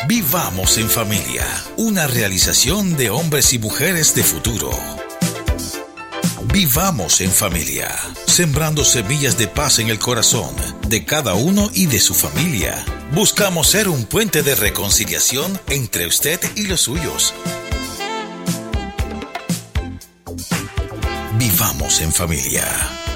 Vivamos en familia, una realización de hombres y mujeres de futuro. Vivamos en familia, sembrando semillas de paz en el corazón de cada uno y de su familia. Buscamos ser un puente de reconciliación entre usted y los suyos. Vivamos en familia.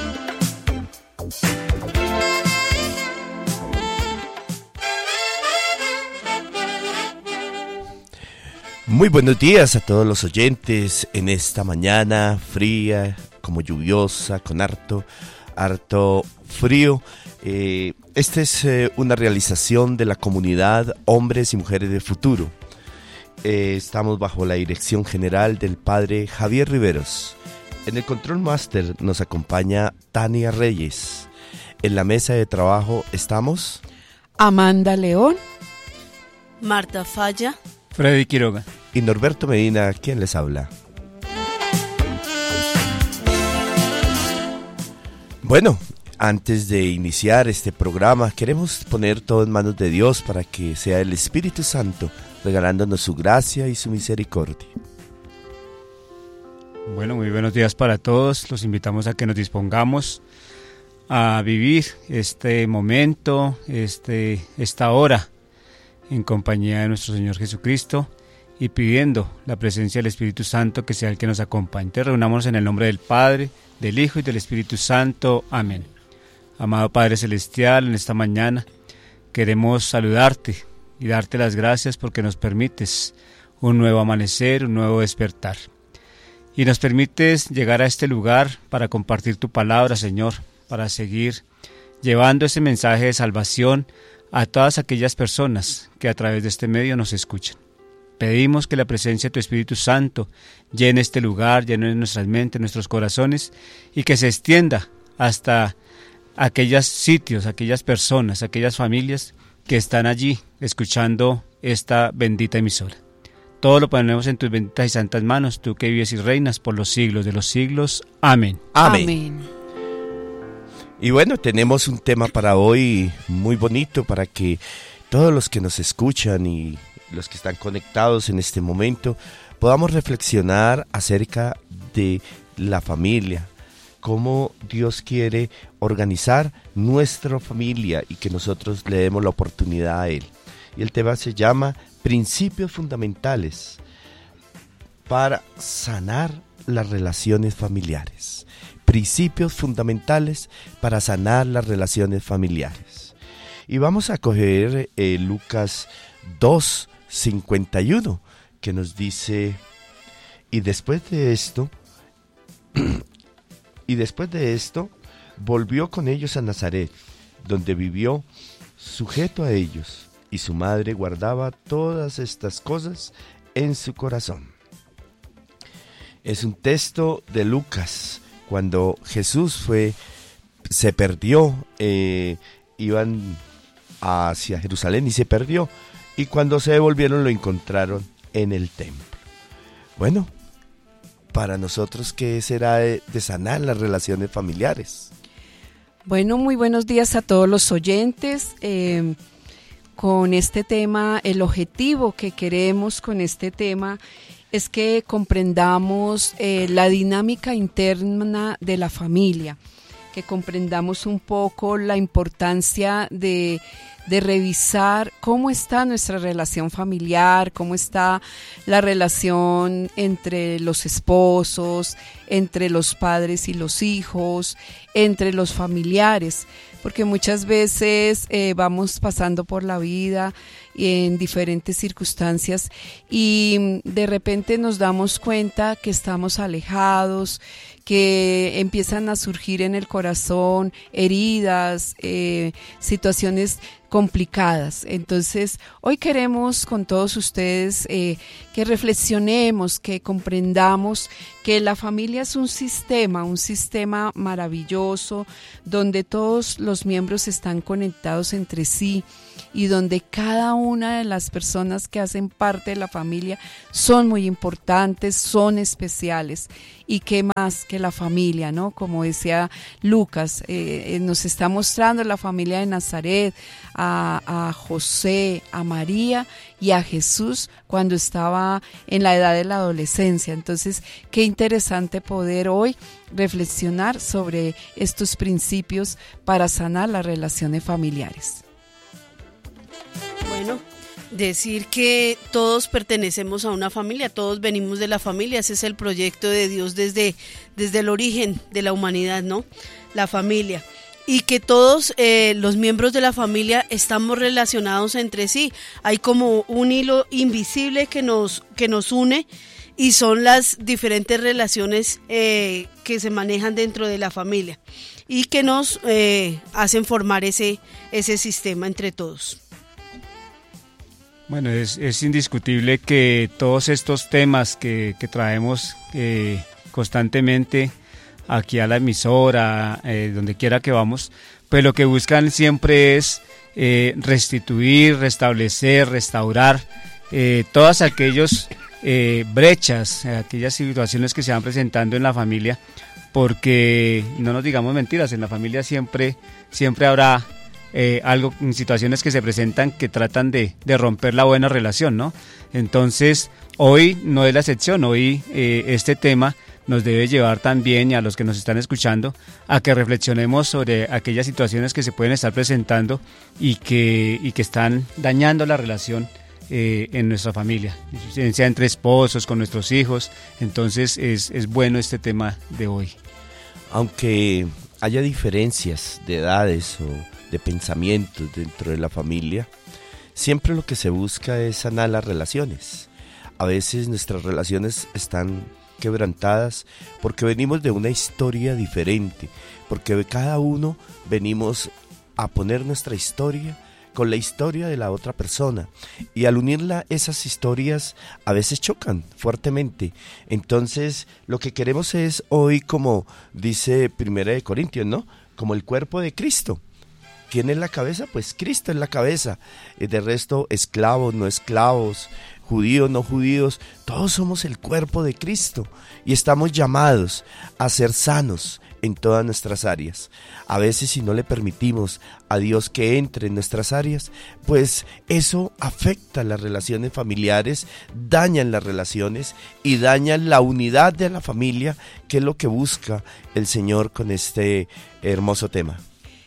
Muy buenos días a todos los oyentes en esta mañana fría, como lluviosa, con harto frío. Esta es una realización de la comunidad Hombres y Mujeres del Futuro. Estamos bajo la dirección general del padre Javier Riveros. En el Control Master nos acompaña Tania Reyes. En la mesa de trabajo estamos Amanda León, Marta Falla, Freddy Quiroga y Norberto Medina, quien les habla. Bueno, antes de iniciar este programa, queremos poner todo en manos de Dios para que sea el Espíritu Santo regalándonos su gracia y su misericordia. Bueno, muy buenos días para todos. Los invitamos a que nos dispongamos a vivir este momento, esta hora en compañía de nuestro Señor Jesucristo y pidiendo la presencia del Espíritu Santo que sea el que nos acompañe. Te reunamos en el nombre del Padre, del Hijo y del Espíritu Santo. Amén. Amado Padre Celestial, en esta mañana queremos saludarte y darte las gracias porque nos permites un nuevo amanecer, un nuevo despertar. Y nos permites llegar a este lugar para compartir tu palabra, Señor, para seguir llevando ese mensaje de salvación a todas aquellas personas que a través de este medio nos escuchan. Pedimos que la presencia de tu Espíritu Santo llene este lugar, llene nuestras mentes, nuestros corazones y que se extienda hasta aquellos sitios, aquellas personas, aquellas familias que están allí escuchando esta bendita emisora. Todo lo ponemos en tus benditas y santas manos, tú que vives y reinas por los siglos de los siglos. Amén. Amén. Amén. Y bueno, tenemos un tema para hoy muy bonito para que todos los que nos escuchan y los que están conectados en este momento podamos reflexionar acerca de la familia, cómo Dios quiere organizar nuestra familia y que nosotros le demos la oportunidad a Él. Y el tema se llama Principios fundamentales para sanar las relaciones familiares. Principios fundamentales para sanar las relaciones familiares. Y vamos a coger Lucas 2:51, que nos dice, y después de esto, volvió con ellos a Nazaret, donde vivió sujeto a ellos, y su madre guardaba todas estas cosas en su corazón. Es un texto de Lucas, cuando Jesús se perdió, iban hacia Jerusalén y se perdió, y cuando se devolvieron lo encontraron en el templo. Bueno, para nosotros, ¿qué será de sanar las relaciones familiares? Bueno, muy buenos días a todos los oyentes. Con este tema, el objetivo que queremos con este tema es que comprendamos la dinámica interna de la familia, que comprendamos un poco la importancia de revisar cómo está nuestra relación familiar, cómo está la relación entre los esposos, entre los padres y los hijos, entre los familiares, porque muchas veces vamos pasando por la vida en diferentes circunstancias y de repente nos damos cuenta que estamos alejados, que empiezan a surgir en el corazón heridas, situaciones complicadas. Entonces, hoy queremos con todos ustedes que reflexionemos, que comprendamos que la familia es un sistema maravilloso, donde todos los miembros están conectados entre sí y donde cada una de las personas que hacen parte de la familia son muy importantes, son especiales. Y qué más que la familia, ¿no? Como decía Lucas, nos está mostrando la familia de Nazaret, a José, a María y a Jesús cuando estaba en la edad de la adolescencia. Entonces, qué interesante poder hoy reflexionar sobre estos principios para sanar las relaciones familiares. Bueno, decir que todos pertenecemos a una familia, todos venimos de la familia, ese es el proyecto de Dios desde el origen de la humanidad, ¿no? La familia. Y que todos los miembros de la familia estamos relacionados entre sí. Hay como un hilo invisible que nos une y son las diferentes relaciones que se manejan dentro de la familia y que nos hacen formar ese sistema entre todos. Bueno, es indiscutible que todos estos temas que traemos constantemente aquí a la emisora, donde quiera que vamos, pues lo que buscan siempre es restituir, restablecer, restaurar todas aquellas brechas, aquellas situaciones que se van presentando en la familia, porque no nos digamos mentiras, en la familia siempre habrá algo, situaciones que se presentan que tratan de romper la buena relación, ¿no? Entonces, hoy no es la excepción, hoy este tema nos debe llevar también, y a los que nos están escuchando, a que reflexionemos sobre aquellas situaciones que se pueden estar presentando y que están dañando la relación en nuestra familia, sea entre esposos, con nuestros hijos. Entonces es bueno este tema de hoy. Aunque haya diferencias de edades o de pensamientos dentro de la familia, siempre lo que se busca es sanar las relaciones. A veces nuestras relaciones están quebrantadas porque venimos de una historia diferente, porque cada uno venimos a poner nuestra historia con la historia de la otra persona, y al unirla esas historias a veces chocan fuertemente. Entonces lo que queremos es hoy, como dice 1 Corintios, ¿no? Como el cuerpo de Cristo. ¿Quién es la cabeza? Pues Cristo es la cabeza. De resto, esclavos, no esclavos, judíos, no judíos, todos somos el cuerpo de Cristo y estamos llamados a ser sanos en todas nuestras áreas. A veces, si no le permitimos a Dios que entre en nuestras áreas, pues eso afecta las relaciones familiares, dañan las relaciones y dañan la unidad de la familia, que es lo que busca el Señor con este hermoso tema.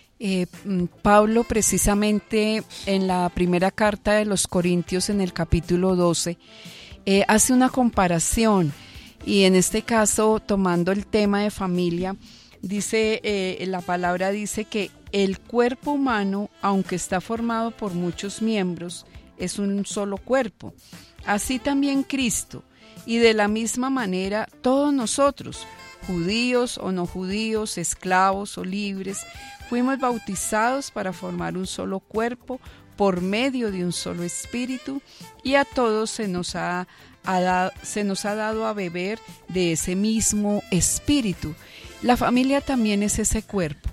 Pablo, precisamente en la primera carta de los Corintios, en el capítulo 12, hace una comparación, y en este caso, tomando el tema de familia, dice, la palabra dice que el cuerpo humano, aunque está formado por muchos miembros, es un solo cuerpo. Así también Cristo, y de la misma manera todos nosotros, judíos o no judíos, esclavos o libres, fuimos bautizados para formar un solo cuerpo por medio de un solo espíritu, y a todos se nos ha dado a beber de ese mismo espíritu. La familia también es ese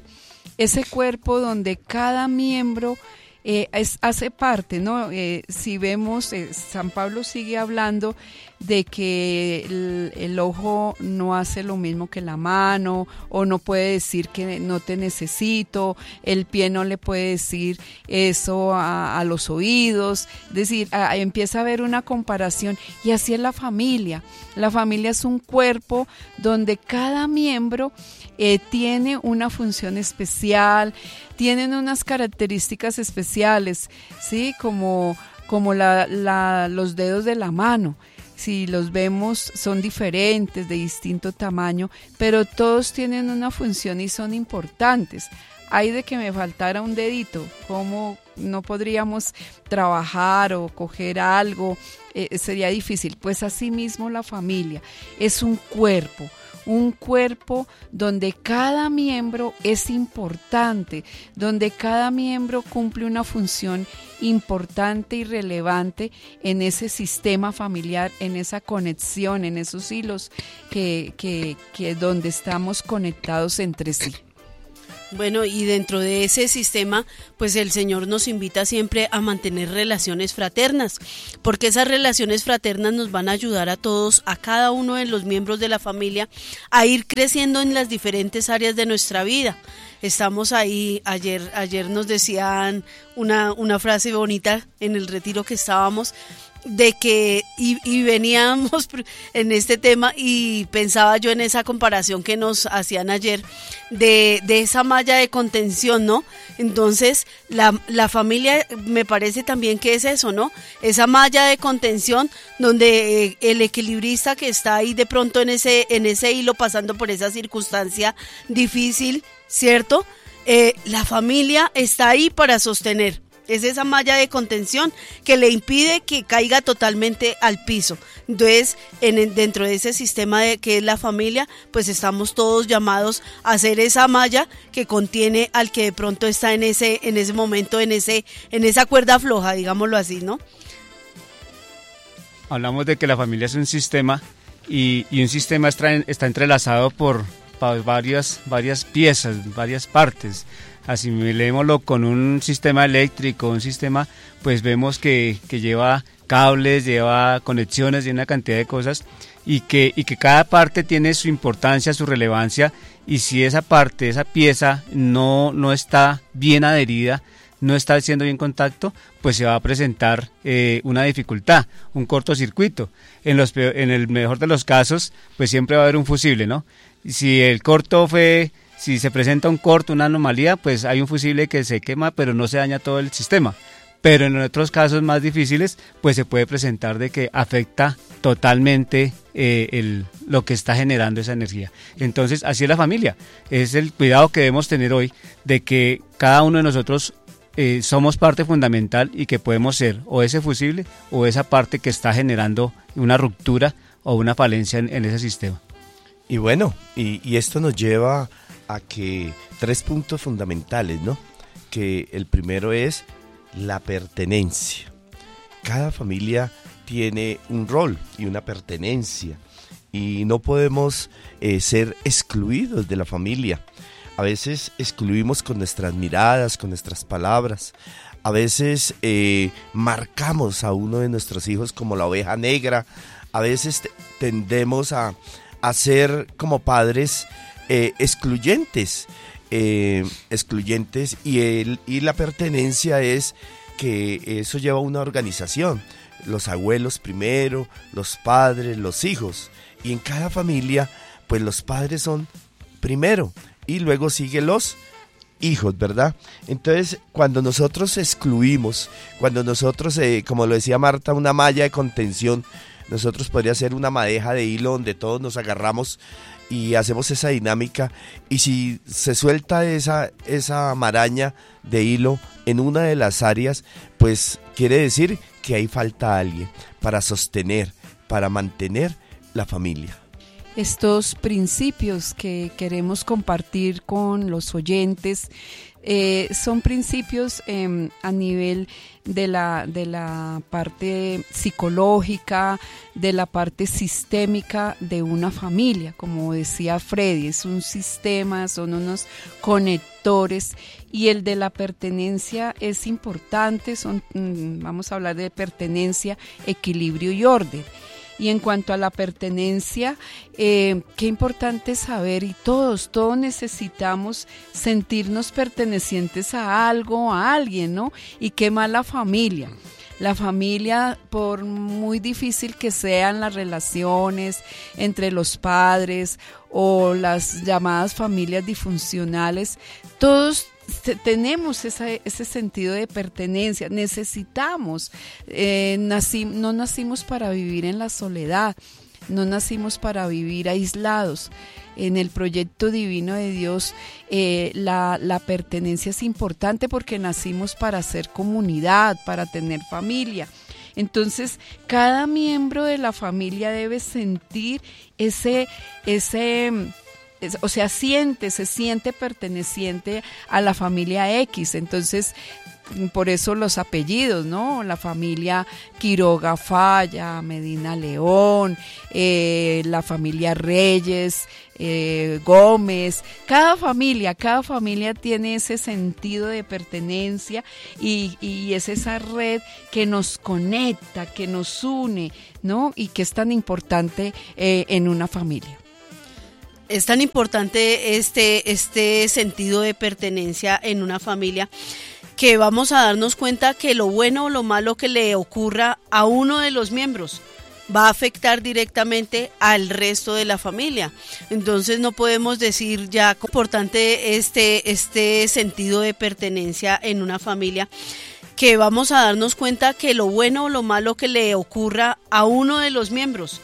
cuerpo donde cada miembro hace parte, ¿no? Si vemos, San Pablo sigue hablando de que el ojo no hace lo mismo que la mano, o no puede decir que no te necesito, el pie no le puede decir eso a los oídos, es decir, empieza a haber una comparación, y así es la familia. La familia es un cuerpo donde cada miembro tiene una función especial, tienen unas características especiales, ¿sí? Como los dedos de la mano. Si los vemos, son diferentes, de distinto tamaño, pero todos tienen una función y son importantes. Hay de que me faltara un dedito, ¿cómo no podríamos trabajar o coger algo? Sería difícil. Pues así mismo la familia es un cuerpo donde cada miembro es importante, donde cada miembro cumple una función importante y relevante en ese sistema familiar, en esa conexión, en esos hilos que donde estamos conectados entre sí. Bueno, y dentro de ese sistema, pues el Señor nos invita siempre a mantener relaciones fraternas, porque esas relaciones fraternas nos van a ayudar a todos, a cada uno de los miembros de la familia, a ir creciendo en las diferentes áreas de nuestra vida. Estamos ahí, ayer nos decían una frase bonita en el retiro que estábamos, de que y veníamos en este tema y pensaba yo en esa comparación que nos hacían ayer de esa malla de contención, ¿no? Entonces la familia me parece también que es eso, ¿no? Esa malla de contención donde el equilibrista que está ahí de pronto en ese hilo pasando por esa circunstancia difícil, ¿cierto? La familia está ahí para sostener. Es esa malla de contención que le impide que caiga totalmente al piso. Entonces, dentro de ese sistema que es la familia, pues estamos todos llamados a hacer esa malla que contiene al que de pronto está en ese momento, en esa cuerda floja, digámoslo así, ¿no? Hablamos de que la familia es un sistema y un sistema está entrelazado por varias piezas, varias partes. Asimilémoslo con un sistema eléctrico, un sistema, pues vemos que lleva cables, lleva conexiones y una cantidad de cosas y que cada parte tiene su importancia, su relevancia, y si esa parte, esa pieza no está bien adherida, no está haciendo bien contacto, pues se va a presentar una dificultad, un cortocircuito. En el mejor de los casos, pues siempre va a haber un fusible, ¿no? Si se presenta un corto, una anomalía, pues hay un fusible que se quema, pero no se daña todo el sistema. Pero en otros casos más difíciles, pues se puede presentar de que afecta totalmente lo que está generando esa energía. Entonces, así es la familia. Es el cuidado que debemos tener hoy de que cada uno de nosotros somos parte fundamental y que podemos ser o ese fusible o esa parte que está generando una ruptura o una falencia en ese sistema. Y bueno, y esto nos lleva a que 3 puntos fundamentales, ¿no? Que el primero es la pertenencia. Cada familia tiene un rol y una pertenencia y no podemos ser excluidos de la familia. A veces excluimos con nuestras miradas, con nuestras palabras. A veces marcamos a uno de nuestros hijos como la oveja negra. A veces tendemos a ser como padres excluyentes y la pertenencia es que eso lleva a una organización, los abuelos primero, los padres, los hijos, y en cada familia pues los padres son primero y luego siguen los hijos, ¿verdad? Entonces cuando nosotros excluimos, cuando nosotros, como lo decía Marta, una malla de contención, nosotros podría ser una madeja de hilo donde todos nos agarramos y hacemos esa dinámica, y si se suelta esa maraña de hilo en una de las áreas, pues quiere decir que ahí falta alguien para sostener, para mantener la familia. Estos principios que queremos compartir con los oyentes son principios a nivel de la parte psicológica, de la parte sistémica de una familia. Como decía Freddy, es un sistema, son unos conectores, y el de la pertenencia es importante. Vamos a hablar de pertenencia, equilibrio y orden. Y en cuanto a la pertenencia, qué importante saber, y todos necesitamos sentirnos pertenecientes a algo, a alguien, ¿no? Y qué más la familia. La familia, por muy difícil que sean las relaciones entre los padres o las llamadas familias disfuncionales, todos tenemos ese sentido de pertenencia, necesitamos, no nacimos para vivir en la soledad, no nacimos para vivir aislados. En el proyecto divino de Dios, la pertenencia es importante porque nacimos para ser comunidad, para tener familia. Entonces, cada miembro de la familia debe sentir se siente perteneciente a la familia X. Entonces, por eso los apellidos, ¿no? La familia Quiroga Falla, Medina León, la familia Reyes, Gómez. Cada familia tiene ese sentido de pertenencia y es esa red que nos conecta, que nos une, ¿no? Y que es tan importante en una familia. Es tan importante este sentido de pertenencia en una familia que vamos a darnos cuenta que lo bueno o lo malo que le ocurra a uno de los miembros va a afectar directamente al resto de la familia. Entonces no podemos decir ya importante este sentido de pertenencia en una familia, que vamos a darnos cuenta que lo bueno o lo malo que le ocurra a uno de los miembros